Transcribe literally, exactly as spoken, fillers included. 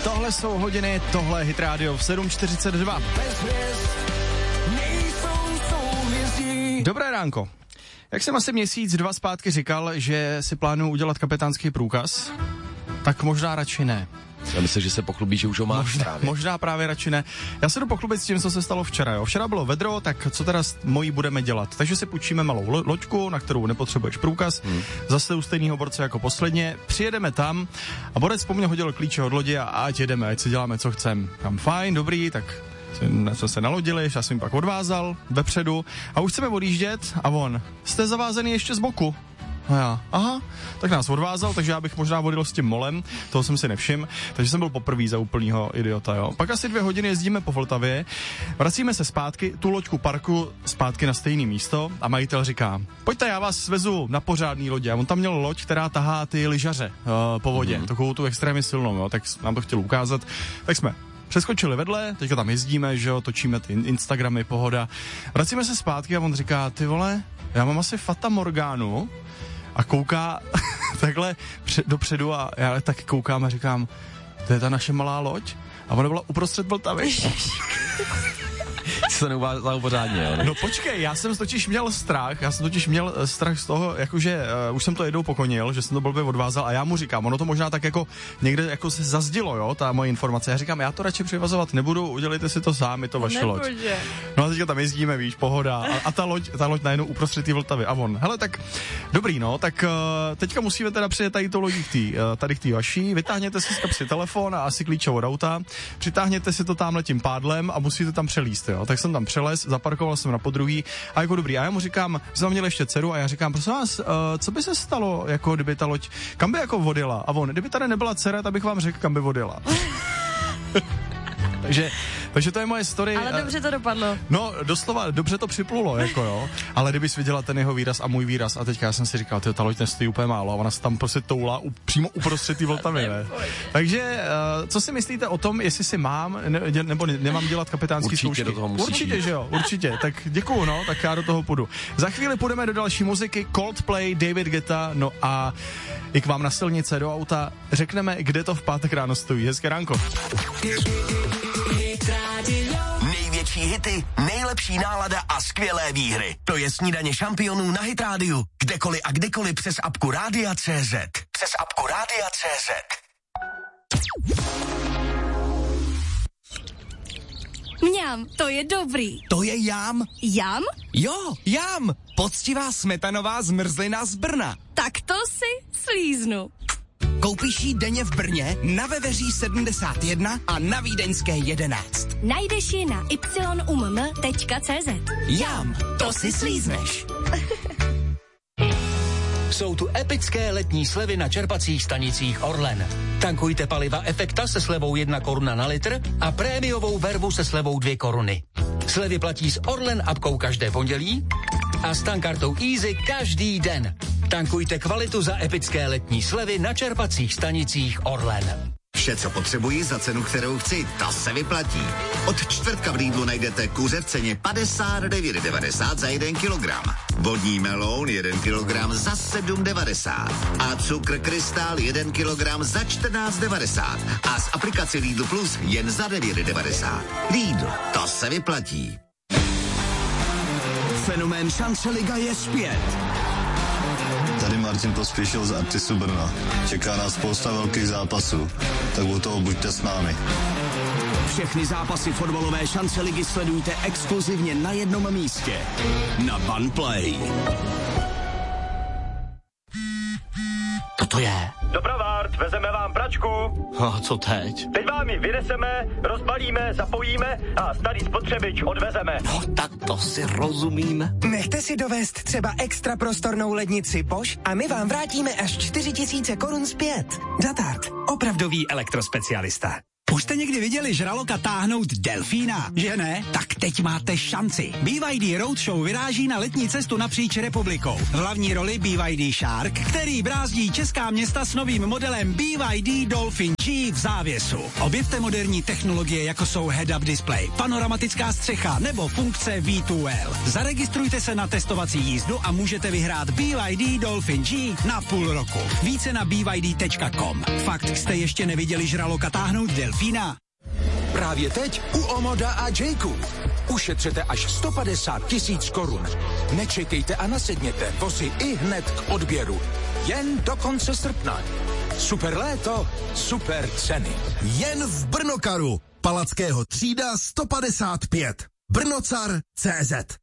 Tohle jsou hodiny, tohle je Hit Radio v sedm čtyřicet dva. Dobré ránko. Jak jsem asi měsíc, dva zpátky říkal, že si plánuju udělat kapitánský průkaz, tak možná radši ne. Já myslím, že se pochlubí, že už ho máš možná, právě. Možná právě radši ne. Já se jdu pochlubit s tím, co se stalo včera. Jo. Včera bylo vedro, tak co teda mojí budeme dělat? Takže si půjčíme malou lo- loďku, na kterou nepotřebuješ průkaz, hmm. zase u stejného borce jako posledně. Přijedeme tam a borec po mně hodil klíče od lodi a ať jedeme, ať si děláme, co chcem. Tam fajn, dobrý, tak jsme se nalodili, já jsem pak odvázal vepředu a už chceme odjíždět a on, jste zavázený ještě z boku. A já, aha, tak nás odvázal, takže já bych možná vodil s tím molem, toho jsem si nevšiml, takže jsem byl poprvý za úplnýho idiota, jo. Pak asi dvě hodiny jezdíme po Vltavě, vracíme se zpátky, tu loďku parku zpátky na stejné místo a majitel říká, pojďte, já vás svezu na pořádný lodě. A on tam měl loď, která tahá ty lyžaře uh, po vodě, mm-hmm. takovou tu extrémně silnou, jo, tak nám to chtěl ukázat, tak jsme přeskočili vedle, teďka tam jezdíme, že jo, točíme ty Instagramy, pohoda. Vracíme se zpátky a on říká, ty vole, já mám asi Fata Morgánu, a kouká takhle před, dopředu a já tak koukám a říkám, to je ta naše malá loď? A ona byla uprostřed Vltavy. Jsi to neuvázal pořádně, jo? Ne? No počkej, já jsem totiž měl strach, já jsem totiž měl strach z toho, jakože uh, už jsem to jednou pokonil, že jsem to blbě odvázal a já mu říkám, ono to možná tak jako někde jako se zazdilo, jo, ta moje informace. Já říkám, já to radši přivazovat nebudu, udělejte si to sám, je to vaše loď. No a teďka tam jezdíme, víš, pohoda. A, a ta loď, ta loď najednou uprostřed té Vltavy. A on, hele, tak dobrý, no, tak uh, teďka musíme teda přijet tady to lodí k tý, uh, tady k té vaší, vytáhněte si z kapsy telefon a asi klíče od auta, přitáhněte si to tamhle tím pádlem a musíte tam přelíst, jo. Tak jsem tam přelez, zaparkoval jsem na podruhý a jako dobrý. A já mu říkám, že jsem měl ještě dceru a já říkám, prosím vás, uh, co by se stalo, jako kdyby ta loď, kam by jako vodila? A on, kdyby tady nebyla dcera, tak bych vám řekl, kam by vodila. takže, takže to je moje story. Ale dobře to dopadlo. No, doslova, dobře to připlulo, jako jo. Ale kdybys viděla ten jeho výraz a můj výraz a teďka já jsem si říkal, tyjo, ta loď nestojí úplně málo a ona se tam prostě toulá u, přímo uprostřed té Vltavy, ne? Takže, uh, co si myslíte o tom, jestli si mám ne, nebo ne, nemám dělat kapitánský určitě zkoušky? Do toho musíš určitě, jít. Že jo, určitě. Tak děkuju, no, tak já do toho půjdu. Za chvíli půjdeme do další muziky, Coldplay, David Guetta, no a i k vám na silnice do auta řekneme, kde to v pátek ráno stojí. Hezké ránko. Největší hity, nejlepší nálada a skvělé výhry. To je Snídaně šampionů na Hit Radio. Kdekoliv a kdykoliv přes apku Rádia tečka cé zet. Přes apku Rádia tečka cé zet. Mňam, to je dobrý. To je jám. Jam? Jo, jám. Poctivá smetanová zmrzlina z Brna. Tak to si slíznu. Koupíš ji denně v Brně, na Veveří sedmdesát jedna a na Vídeňské jedenáct. Najdeš ji na y u m m tečka cé zet. Jám, to si slízneš. Jsou tu epické letní slevy na čerpacích stanicích Orlen. Tankujte paliva Efekta se slevou jedna koruna na litr a prémiovou vervu se slevou dvě koruny. Slevy platí s Orlen apkou každé pondělí a s tankartou Easy každý den. Tankujte kvalitu za epické letní slevy na čerpacích stanicích Orlen. Vše, co potřebuji za cenu, kterou chci, to se vyplatí. Od čtvrtka v Lidlu najdete kuře v ceně padesát devět devadesát za jeden kilogram. Vodní meloun jeden kilogram za sedm devadesát. A cukr krystál jeden kilogram za čtrnáct devadesát. A z aplikace Lidl Plus jen za devět devadesát. Lidl, to se vyplatí. Fenomén Šance liga je zpět. Tady Martin Pospíšil z Artisu Brno. Čeká nás spousta velkých zápasů, tak u toho buďte s námi. Všechny zápasy fotbalové Šance ligy sledujte exkluzivně na jednom místě. Na Banplay. Co to je? Dopravárd, vezeme vám pračku. A co teď? Teď vám ji vyneseme, rozbalíme, zapojíme a starý spotřebič odvezeme. No tak to si rozumím. Nechte si dovést třeba extra prostornou lednici Bosch a my vám vrátíme až čtyři tisíce korun zpět. Datard, opravdový elektrospecialista. Už jste někdy viděli žraloka táhnout delfína, že ne? Tak teď máte šanci. B Y D Roadshow vyráží na letní cestu napříč republikou. V hlavní roli B Y D Shark, který brázdí česká města s novým modelem B Y D Dolphin G v závěsu. Objevte moderní technologie, jako jsou head-up display, panoramatická střecha nebo funkce V dva L. Zaregistrujte se na testovací jízdu a můžete vyhrát B Y D Dolphin G na půl roku. Více na b y d tečka com. Fakt jste ještě neviděli žraloka táhnout delfína? Právě teď u Omoda a Jayku. Ušetřete až sto padesát tisíc korun. Nečekejte a nasedněte, vozy i hned k odběru. Jen do konce srpna. Super léto, super ceny. Jen v Brnokaru. Palackého třída sto padesát pět. Brnocar tečka cé zet.